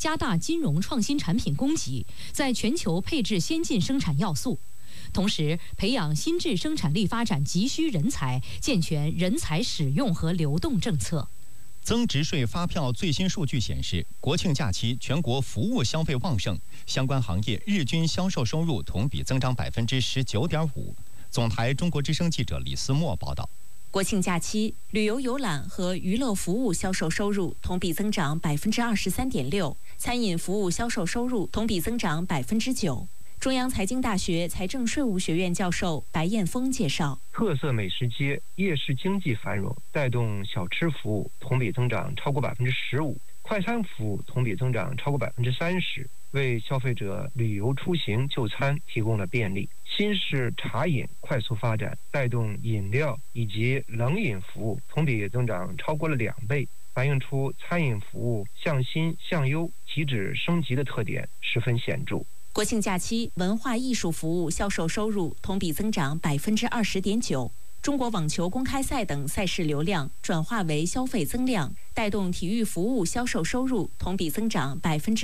加大金融创新产品供给，在全球配置先进生产要素。同时，培养新质生产力发展急需人才，健全人才使用和流动政策。 增值税发票最新数据显示，国庆假期全国服务消费旺盛，相关行业日均销售收入同比增长19.5%。总台中国之声记者李思墨报道。 国庆假期，旅游游览和娱乐服务销售收入同比增长23.6%，餐饮服务销售收入同比增长9%。中央财经大学财政税务学院教授白艳峰介绍， 特色美食街、夜市经济繁荣，带动小吃服务同比增长超过15%，快餐服务同比增长超过30%，为消费者旅游出行就餐提供了便利。新式茶饮快速发展，带动饮料以及冷饮服务同比增长超过了2倍，反映出餐饮服务向新向优、提质升级的特点十分显著。 国庆假期，文化艺术服务销售收入同比增长20.9%。中国网球公开赛等赛事流量转化为消费增量，带动体育服务销售收入同比增长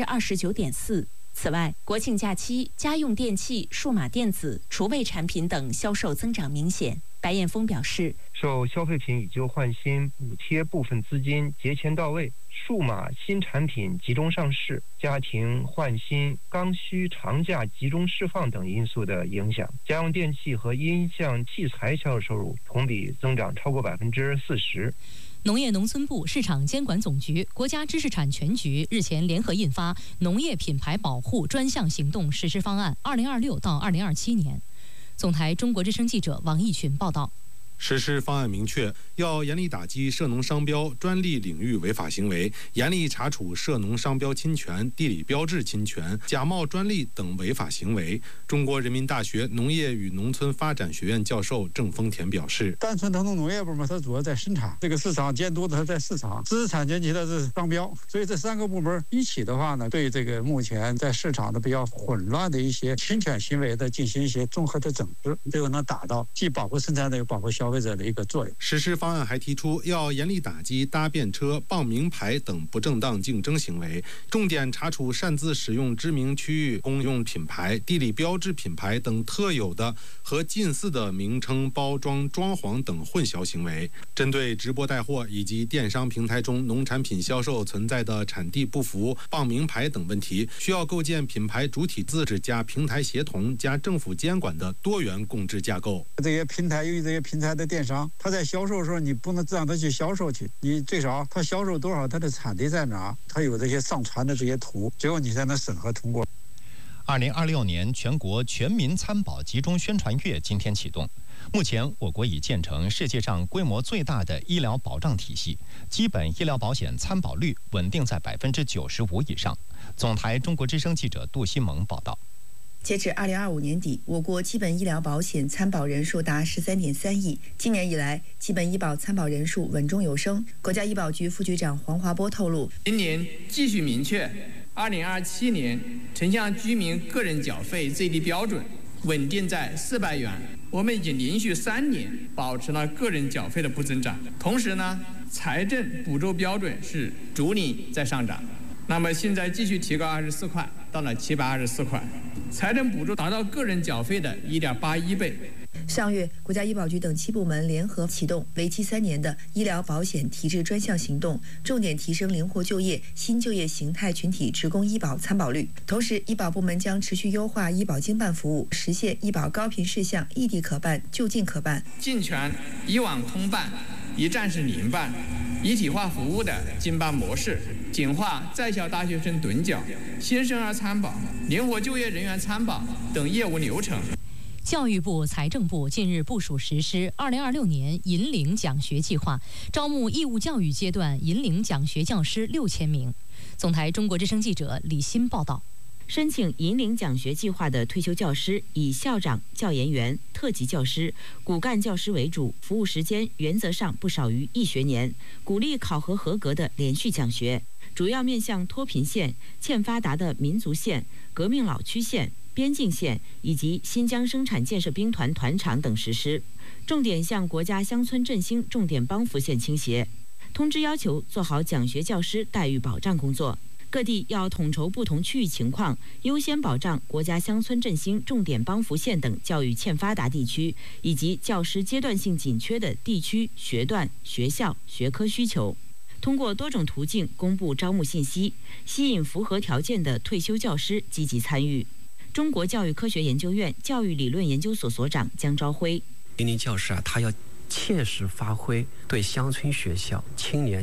29.4%。此外，国庆假期家用电器、数码电子、厨卫产品等销售增长明显。白艳峰表示， 受消费品以旧换新补贴部分资金节前到位，数码新产品集中上市，家庭换新刚需长假集中释放等因素的影响，家用电器和音像器材销售收入同比增长超过40%。 农业农村部市场监管总局、国家知识产权局日前联合印发《农业品牌保护专项行动实施方案（2026到2027年）。总台中国之声记者王毅群报道。 实施方案明确，要严厉打击涉农商标、专利领域违法行为，严厉查处涉农商标侵权、地理标志侵权、假冒专利等违法行为。中国人民大学农业与农村发展学院教授郑丰田表示， 单纯腾冲农业部门它主要在生产，这个市场监督的它在市场，知识产权局的是商标，所以这3个部门一起的话呢，对这个目前在市场的比较混乱的一些侵权行为的进行一些综合的整治，这个能达到既保护生产者又保护消费者的一个作用。 实施方案还提出，要严厉打击搭便车、傍名牌等不正当竞争行为，重点查处擅自使用知名区域公用品牌、地理标志品牌等特有的和近似的名称、包装、装潢等混淆行为。针对直播带货以及电商平台中农产品销售存在的产地不符、傍名牌等问题，需要构建品牌主体自治加平台协同加政府监管的多元共治架构。 这些平台，由于这些平台的电商，他在销售的时候，你不能让他去销售去，你最少他销售多少，他的产地在哪，他有这些上传的这些图，最后你才能审核通过。 2026年全国全民参保集中宣传月今天启动。目前，我国已建成世界上规模最大的医疗保障体系，基本医疗保险参保率稳定在95%以上。总台中国之声记者杜西蒙报道。 截至2025年底，我国基本医疗保险参保人数达13.3亿。今年以来，基本医保参保人数稳中有升。国家医保局副局长黄华波透露， 今年继续明确2027年城乡居民个人缴费最低标准稳定在400元。我们已经连续3年保持了个人缴费的不增长，同时呢，财政补助标准是逐年在上涨。那么现在继续提高24块，到了724块，财政补助达到个人缴费的1.81倍。 上月，国家医保局等7部门联合启动为期3年的医疗保险提质专项行动，重点提升灵活就业、新就业形态群体职工医保参保率。同时，医保部门将持续优化医保经办服务，实现医保高频事项异地可办、就近可办， 健全医网通办、一站式联办、一体化服务的经办模式，简化在校大学生趸缴、新生儿参保、灵活就业人员参保等业务流程。 教育部、财政部近日部署实施2026年银领奖学计划，招募义务教育阶段银领奖学教师6000名。总台中国之声记者李欣报道。 申请银领奖学计划的退休教师以校长、教研员、特级教师、骨干教师为主，服务时间原则上不少于1学年，鼓励考核合格的连续奖学，主要面向脱贫县、欠发达的民族县、革命老区县、边境县以及新疆生产建设兵团团场等实施，重点向国家乡村振兴重点帮扶县倾斜。通知要求做好奖学教师待遇保障工作。 各地要统筹不同区域情况，优先保障国家乡村振兴重点帮扶县等教育欠发达地区以及教师阶段性紧缺的地区、学段、学校、学科需求。通过多种途径公布招募信息，吸引符合条件的退休教师积极参与。中国教育科学研究院教育理论研究所所长姜朝辉： 年龄教师他要切实发挥对乡村学校青年